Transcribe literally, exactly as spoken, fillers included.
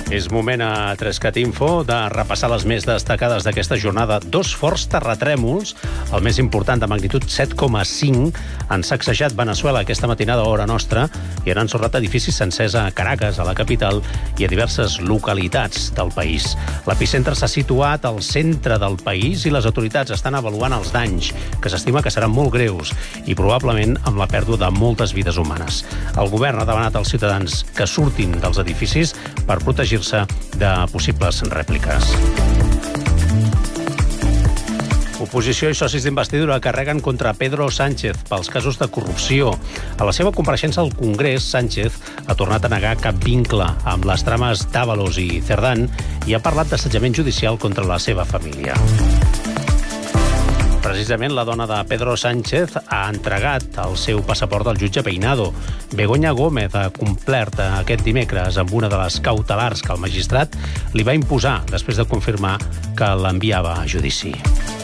És moment a Trescat Info de repassar les més destacades d'aquesta jornada. Dos forts terratrèmols, el més important de magnitud set coma cinc, han sacsejat Veneçuela aquesta matinada a hora nostra i han ensorrat edificis sencers a Caracas, a la capital, i a diverses localitats del país. L'epicentre s'ha situat al centre del país i les autoritats estan avaluant els danys, que s'estima que seran molt greus i probablement amb la pèrdua de moltes vides humanes. El govern ha demanat als ciutadans que surtin dels edificis per protegir-se de possibles rèpliques. Oposició i socis d'investidura carreguen contra Pedro Sánchez pels casos de corrupció. A la seva compareixença al Congrés, Sánchez ha tornat a negar cap vincle amb les trames d'Ábalos i Cerdán i ha parlat d'assetjament judicial contra la seva família. Precisament la dona de Pedro Sánchez ha entregat el seu passaport al jutge Peinado. Begoña Gómez ha complert aquest dimecres amb una de les cautelars que el magistrat li va imposar després de confirmar que l'enviava a judici.